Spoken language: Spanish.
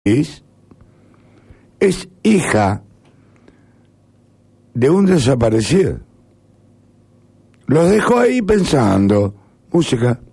es hija de un desaparecido. Los dejó ahí pensando. Música.